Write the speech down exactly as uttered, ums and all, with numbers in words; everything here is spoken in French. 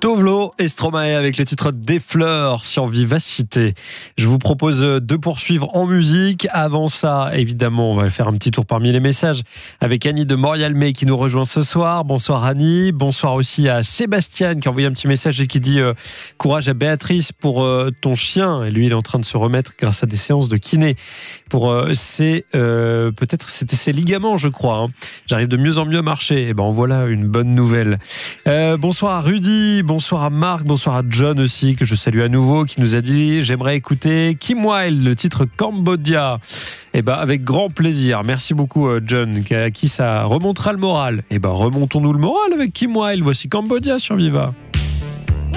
Tovlo et Stromae avec le titre Des fleurs sur Vivacité. Je vous propose de poursuivre en musique. Avant ça, évidemment, on va faire un petit tour parmi les messages avec Annie de Morialmé qui nous rejoint ce soir. Bonsoir Annie. Bonsoir aussi à Sébastien qui a envoyé un petit message et qui dit euh, courage à Béatrice pour euh, ton chien. Et lui, il est en train de se remettre grâce à des séances de kiné pour euh, ses euh, peut-être c'était ses ligaments, je crois. Hein. J'arrive de mieux en mieux à marcher. Et ben voilà une bonne nouvelle. Euh, bonsoir à Rudy. Bonsoir à Marc, bonsoir à John aussi, que je salue à nouveau, qui nous a dit « J'aimerais écouter Kim Wilde, le titre Cambodia ». Eh ben, avec grand plaisir. Merci beaucoup, John, à qui ça remontera le moral. Eh ben, remontons-nous le moral avec Kim Wilde. Voici Cambodia sur Viva.